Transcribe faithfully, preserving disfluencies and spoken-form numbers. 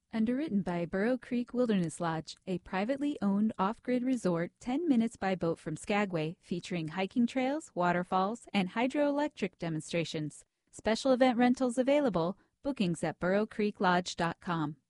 Underwritten by Burrow Creek Wilderness Lodge, a privately owned off-grid resort ten minutes by boat from Skagway, featuring hiking trails, waterfalls, and hydroelectric demonstrations. Special event rentals available. Bookings at burrow creek lodge dot com.